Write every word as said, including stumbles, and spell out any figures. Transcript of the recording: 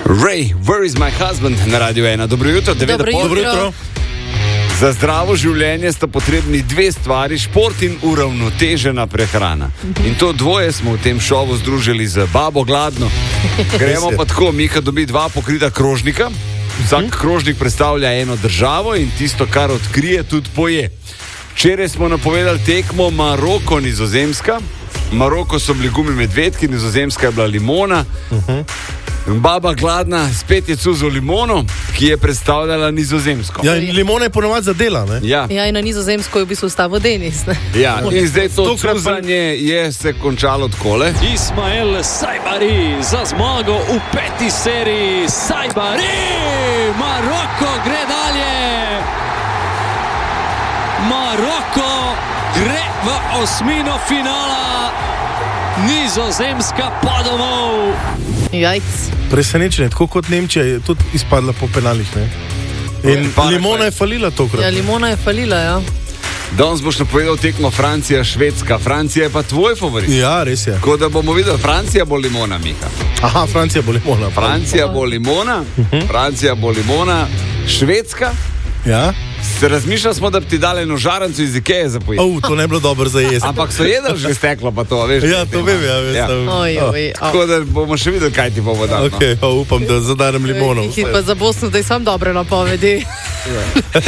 Ray, where is my husband? Na Radio ena. Dobro jutro, devet Dobro Dobro jutro. Za zdravo življenje sta potrebni dve stvari, šport in uravnotežena prehrana. In to dvoje smo v tem šovu združili z Babo Gladno. Gremo pa tako, Mika dobi dva pokrita krožnika. Vsak krožnik predstavlja eno državo in tisto, kar odkrije, tudi poje. Včeraj smo napovedali tekmo Maroko-Nizozemska. Maroko so bili gumi medvedki, Nizozemska je bila limona. Uh-huh. Baba Gladna spet je cuzo limono, ki je predstavljala Nizozemsko. Ja, in limona je ponovadi zadela, ne? Ja. Ja, in na Nizozemsko je v bistvu stavil Denis, ne? Ja, in zdaj to cuzanje je se končalo takole. Ismael Sajbari za zmago v peti seriji. Sajbari! Maroko gre dalje! Maroko gre v osmino finala. Nizozemska pa domov. Jajc. Presenečenje, tako kot Nemčija je tudi izpadla po penalih, ne? In Pa, limona je falila tokrat. Ja, limona je falila, ja. Danes boš napovedal tekmo Francija-Švedska. Francija je pa tvoj favorit. Ja, res je. Tako da bomo videli, Francija bo limona, Mika. Aha, Francija bo limona. Francija bo limona, Francija bo limona, Švedska. Ja? Se razmišljali smo, da bi ti dali eno žaranco iz Ikeje za pojeti. Oh, to ne bi bilo dobro za jesti. Ampak so jedli že steklo, pa to, veš. Ja, to vem, ja, veš. Ja. Oj, oj, Tako da bomo še videli, kaj ti bomo dali. Ok, oh, upam, da zadarem limonom. Pa za Bosno zdaj sam dobre napovedi.